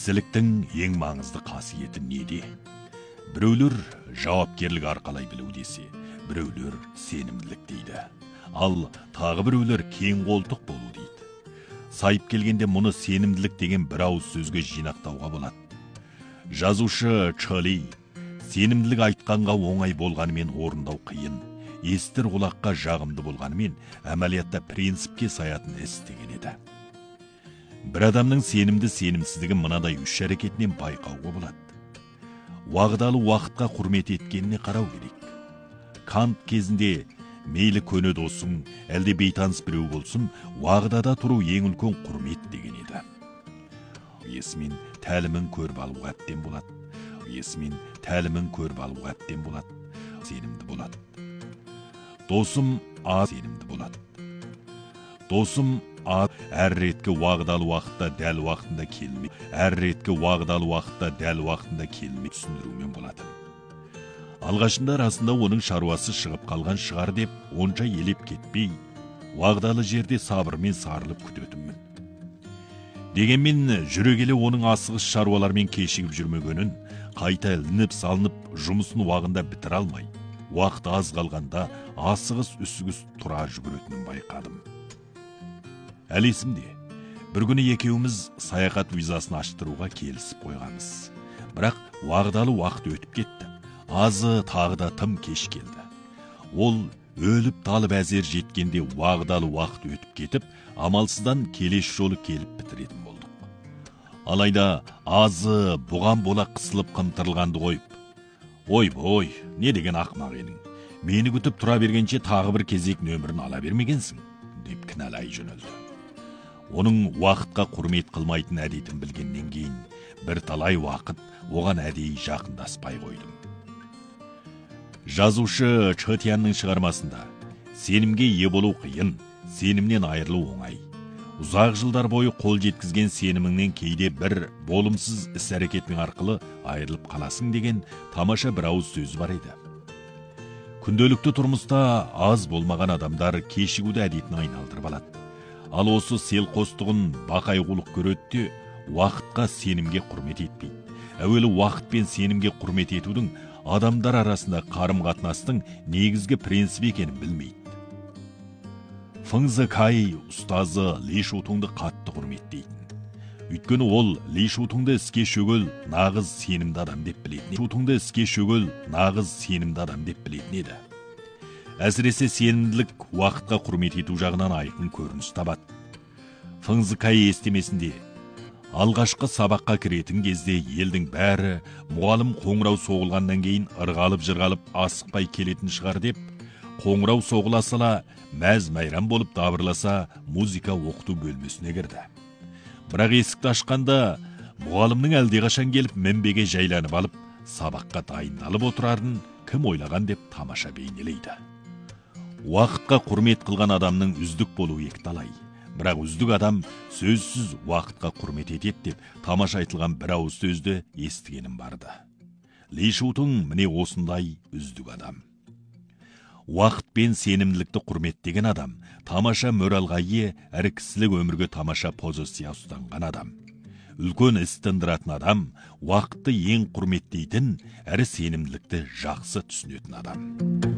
кісіліктің ең маңызды қасиеті неде? Біреулер жауапкерлік арқалай білу десе, біреулер сенімділік дейді. Ал тағы біреулер кең қолтық болу дейді. Сайып келгенде мұны сенімділік деген бір ауыз сөзге жинақтауға болады. Жазушы Чали сенімділік айтқанға оңай болғанымен орындау қиын, естір құлаққа жағымды болғанымен әмәлиятта принципке саятын іс деген еді. Бір адамның сенімді-сенімсіздігін мынадай үш әрекетінен байқауға болады. Уағдалы уақытқа құрмет еткеніне қарау керек. Кант кезінде мейлі көне досың, әлде бейтаныс біреу болсын, уағдада тұру ең үлкен құрмет деген еді. Есімен тәлімін көріп алуға әбден болады. Есімен тәлімін көріп алуға әбден болады. Сенімді болады. Досым сенімді болады. Досым әр реткі уағдалы уақытта дәл уақытында келмей, әр реткі уағдалы уақытта дәл уақытында келмей түсіндірумен болады. Алғашында расында оның шаруасы шығып қалған шығар деп, онша елеп кетпей, уағдалы жерде сабырмен сарылып күтетінмін. Дегенмен жүрегелі оның асығыс шаруалармен кешігіп жүрмегенін, қайта ілініп салынып жұмысын уағында бітіре алмай, уақыт аз қалғанда асығыс үсігіс тұра жүгіретінін байқадым. Әлі есімде, бір күні екеуміз саяхат визасын аштыруға келісіп қойғанбыз. Бірақ уағдалы уақыт өтіп кетті. Азы тағы да тым кеш келді. Ол өліп талып әзер жеткенде уағдалы уақыт өтіп кетіп, амалсыздан келеш жолы келіп бітіретін болдық. Алайда азы бұған бола қысылып қымтырылғанды қойып, «Ой, не деген ақымақ едің? Мені күтіп тұра бергенше тағы бір кезек нөмірін ала бермегенсің?» деп кінәлай жөнелді. Оның уақытқа құрмет қылмайтын әдетін білгеннен кейін бірталай уақыт оған әдейі жақындаспай қойдым. Жазушы Чхотянның шығармасында сенімге ие болу қиын, сенімнен айырылу оңай. Ұзақ жылдар бойы қол жеткізген сеніміңнен кейде бір болымсыз іс-әрекетің арқылы айырылып қаласың деген тамаша бір ауыз сөз бар еді. Күнделікті тұрмыста аз болмаған адамдар кешігуді әдетін айналдырып алады. Ал осы селқостығын бақайғулық көреді, уақытқа сенімге құрмет етпейді. Әуелі уақыт пен сенімге құрмет етудің адамдар арасында қарым-қатынастың негізгі принцип екенін білмейді. Фыңзы Кай ұстазы Ли Шутуңды қатты құрметтейтін. Өйткені ол Ли Шутуңды іске шөгел нағыз сенімді адам деп білетін еді. Әсіресе сенімділік уақытқа құрмет ету жағынан айқын көрініс табады. Фыңзы Кай естемесінде алғашқы сабаққа кіретін кезде елдің бәрі мұғалім қоңырау соғылғаннан кейін ырғалып-жырғалып асықпай келетін шығар деп, қоңырау соғыласала мәз-майрам болып дабырласа музыка оқыту бөлмесіне кірді. Бірақ есікті ашқанда мұғалімнің әлдеқашан келіп мінбеге жайланып алып, сабаққа дайындалып отырарын кім ойлаған деп тамаша бейнелейді. Уақытқа құрмет қылған адамның үздік болуы екіталай. Бірақ үздік адам сөзсіз уақытқа құрмет етеді деп тамаша айтылған бір ауыз сөзді естігенім барды. Ли Шутуң міне осындай үздік адам. Уақыт пен сенімділікті құрметтеген адам, тамаша моралға ие, әрі кісілік өмірге тамаша позиция ұстанған адам. Үлкен іс тындыратын адам, уақытты ең құрметтейтін, әрі сенімділікті жақсы түсінетін адам.